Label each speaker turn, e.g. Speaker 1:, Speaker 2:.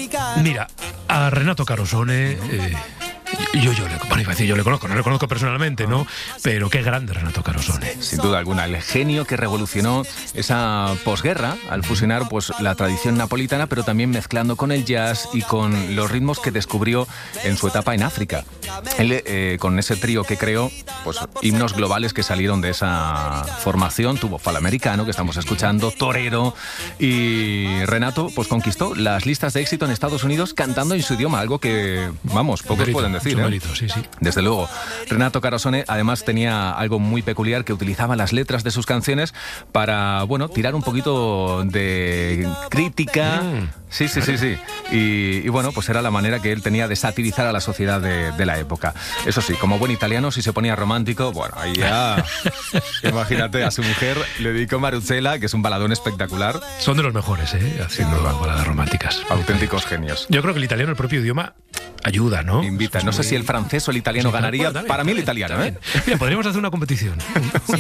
Speaker 1: Mira, a Renato Carosone, yo le conozco, no le conozco personalmente, ¿no? Pero qué grande Renato Carosone.
Speaker 2: Sin duda alguna, el genio que revolucionó esa posguerra al fusionar pues la tradición napolitana, pero también mezclando con el jazz y con los ritmos que descubrió en su etapa en África. Él, con ese trío que creó, pues himnos globales que salieron de esa formación, tuvo Falamericano, que estamos escuchando, Torero, y Renato pues conquistó las listas de éxito en Estados Unidos cantando en su idioma, algo que, vamos, pocos pueden decir.
Speaker 1: Mérito, sí, sí.
Speaker 2: Desde luego. Renato Carosone además tenía algo muy peculiar, que utilizaba las letras de sus canciones para, bueno, tirar un poquito de crítica. Sí. Y bueno, pues era la manera que él tenía de satirizar a la sociedad de la época. Eso sí, como buen italiano, si se ponía romántico, bueno, ahí ya... Imagínate, a su mujer le dedicó Maruzela, que es un baladón espectacular.
Speaker 1: Son de los mejores, haciendo baladas románticas.
Speaker 2: Auténticos genios.
Speaker 1: Yo creo que el italiano, el propio idioma, ayuda, ¿no?
Speaker 2: Invita. No sé si el francés o el italiano ganaría.
Speaker 1: También,
Speaker 2: para mí el italiano,
Speaker 1: Mira, podríamos hacer una competición.